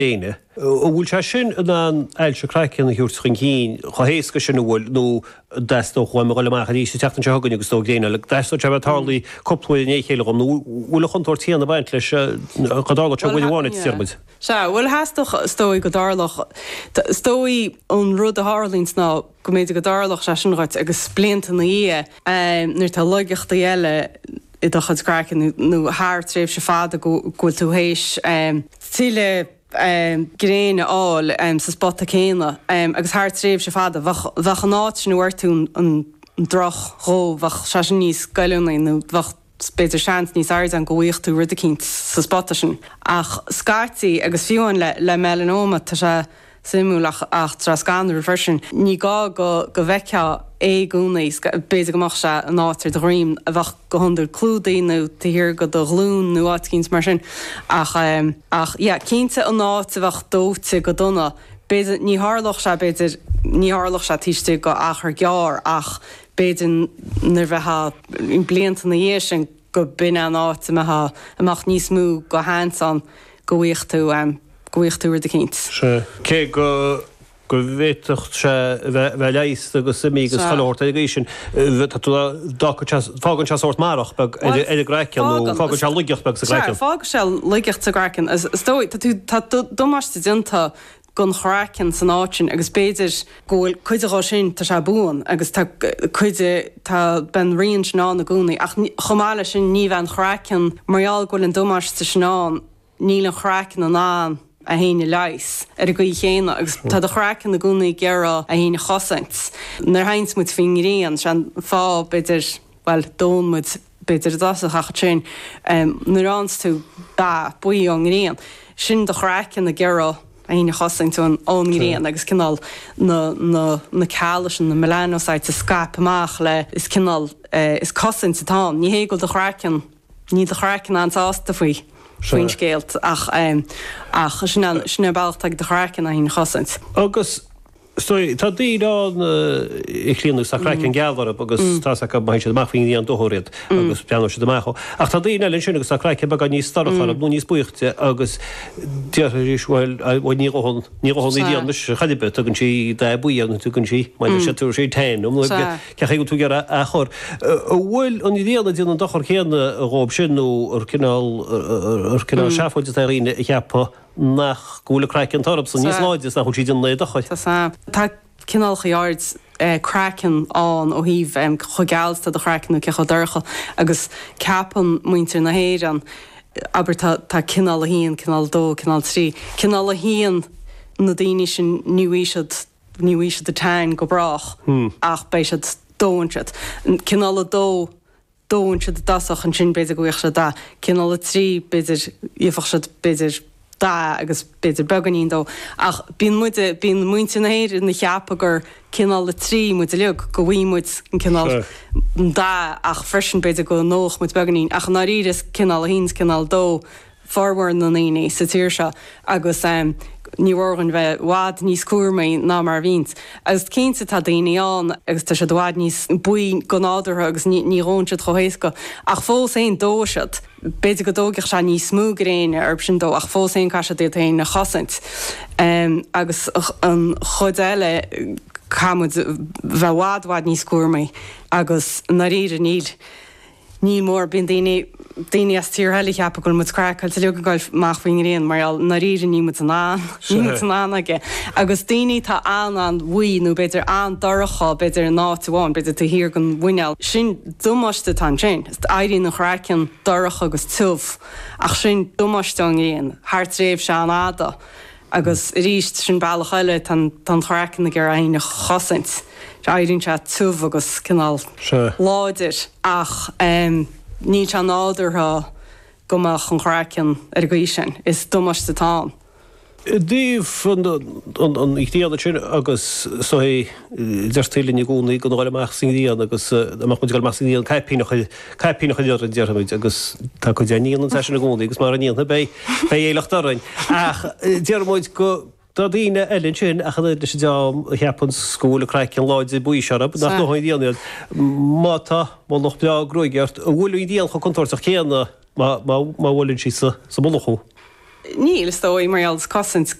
déine. Bhfuil se sin an eilse cracin na hiúrt chun cín, chohéasca sin bhfuil nó deistó chuim go leach a ríéis teachtain tegann agus tó déine, le deistó te bhtálaí copplaí néchéile gom bhfuil chun tortíí an baint leis godála te bhfuil bháinid tíirmuid. Se bhfuil heastach stóí go dálach stóí ón rud a Harlíns ná go méidir go dálach se sin ráit agus splinta na í nuair tá loigeachta eile I do chud cracin nó háir tréimh se fada ghfuil tú hééis tíle gréine áil sa spot a céine agus háir tréimh se fada bhacha náit sin bhhairtún an droch ró bhach se sin níos gaiúna nó bhach beidir seans níos aird an goíocht tú rud a cinint sa spot sin. Ach scartaí agus fiúin le melanoma tá se simúlach ach tras gan reversion ní go bheice gúnaí beidir goach se an átar de riim a bhach go hundir clúdaíú tíhir go do glún nó ácíns mar sin ach cínta an áit a bhach dóte go donna beidir ní hálach se beidir ní hálach se tíiste go achar gear ach beidir nar bheitthe in blianta na dhé sin go bin an áit amach níos mú go hásan goíochtú goíochtú de cinint. Cé go bhéitocht se bheith leis agus simí agus chaáirta sin fágann se sort marach bag greicean nó fágann se luigeocht bag sa greicean. Fágann se luigeocht sa greicean. Stói tá domáiste dinta gon chrácin san áitin agus béidir ggóil chuideá sin tá se buan agus chuide tá ben rion sná na gúnaí ach chomáile sin ní bhean chrácin marall ghfuil an domáiste sná níl an chrácin an ná a héine leis go chéine agus tá a chrácin na gúnaí gera a héine chosaint. Nar hains mu fingeríon sean fá beidir well dónmuid beidir das a chacha sin nar ans tú dá buí an réon sin do chrácin na gera a híine chosaint tú an réon agus cinál na cálasin na melanocyte a scap amach le is cinál is cosaint atá ní hé go do chrácin ní do chrácin antásta faoi. Fuin scéalt ach sinna bailteag de chrácin a hín chosaint. Agus tá díán I chlíanú sa chrácin gealhar agus tá mai sé maií an dóthréad agus peanú se deach. Ach tá díine linn sinna agus sa chrácin bag níos starchanna nó níos buochte agus dearíshil bhil níhon íon chadibe tugann si de buíann tugann si mai sé tú sé tain ceché go tú gar a chur. Bhfuil an díana díana an dochar chéanna rób sin nó ar cinál seaáide a riine I cheappa nach gúla cracin tarb san níos láidir nach chuí den le dochaid. Tá cinálchaáard cracin an ó híh chugealsta do cracin cecha dúcha agus ceapan muintir na héan aber tá cinál a híon cinál dó cinál trí cinál a híon na daine sin níhuiisiad de tain go brach ach béisiad dóinsead cinál a dóinsead dasach an sin beidir goíoch se dá cinál a trí beidir ífach se beidir dá agus beidir beganín dó ach bín muinte na héir in na cheappa gur cinál le trí mu leog go bhhuimuid an cinál dá ach freisin beidir go nóch mu beganín ach ná ríris cinál a híns cinál dó forhhar na naine sa tíir se agus níhhan bheith bhád níos cuairmaí ná mar víns. Agus cínta tá daine an agus tá sé bhád níos buí go nádartha agus nírónsead chohéisca ach fós éon dóisiad beidir go dógach se níos smú gréine ar sin dó ach fós éon caiise dé éon na chosaint. Agus an chud eile camud bheith bhád níos cuairmaí agus na riad níl ní mór bin daine as tír heile cheappa goil mu crackil le go gáil máchhain réon mar na riidir ní mu an aige. Agus daine tá an bhuii nó beidir an doracha beidir náháin beidir tú hir gon bhuineil. Sin dumáiste tá sin. Is éirín nach chrácin doracha agus tuh ach sin dumáiste an réon, thart réimh se an áda agus ríist sin bailach eile tan chrácin na gur aine chosaint. Éirín se tuh agus cinál láidir ach ní an ádartha gomach an chrácin go sin is dumáiste tá. Díomh an ítíana sin agus deirtílinn gúnaí go gáileach sin díana agus amach mu meach íon caiipíach dear dearmid agus tá go déanaíon an sin gúnaí agus mar aíonna bé éileachtarrain. Ach dearmid go Tá daine eilinn sin a chuidir sé deam cheapan scúla cracin láide buí searab nach nóid díanaad mátá má nach beag roiigeart a bhfuil díal chu contortach chéanna má bhfuilinn sí sa molachu. níl stóí mar als cosint